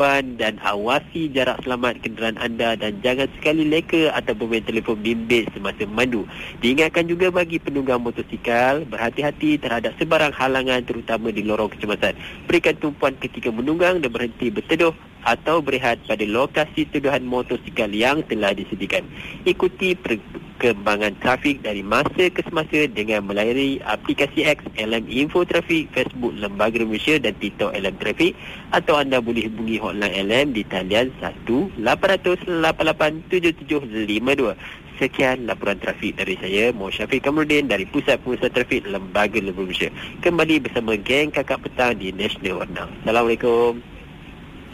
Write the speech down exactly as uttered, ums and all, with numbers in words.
dan awasi jarak selamat kenderaan anda dan jangan sekali leka atau bermain telefon bimbit semasa memandu. Diingatkan juga bagi penunggang motosikal, berhati-hati terhadap sebarang halangan terutama di lorong kecemasan. Berikan tumpuan ketika menunggang dan berhenti berteduh atau berehat pada lokasi teduhan motosikal yang telah disediakan. Ikuti perkembangan trafik dari masa ke semasa dengan melayari aplikasi X L M Info Trafik, Facebook Lembaga Malaysia dan TikTok L M Trafik, atau anda boleh hubungi hotline L M di talian satu lapan kosong kosong lapan lapan tujuh tujuh lima dua. Sekian laporan trafik dari saya, Muhammad Syafiq Kamarudin dari Pusat Pengurusan Trafik Lembaga Lembaga Malaysia. Kembali bersama geng Kakak Petang di National Warna. Assalamualaikum.